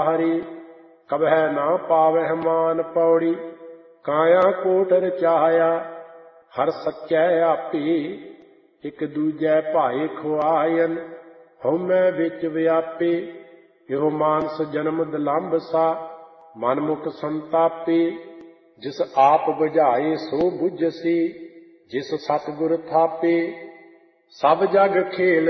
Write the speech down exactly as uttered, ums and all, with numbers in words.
हरि कबह ना पावह मान पौड़ी काया कोट रचाया हर सच्चै आपी एक दूजै भाई खुआयन हउमै विच व्यापी यो मानस जन्म दलंब सा मनमुख संतापी जिस आप बुझाए सो बुझसी जिस सतगुर थापे सब जग खेल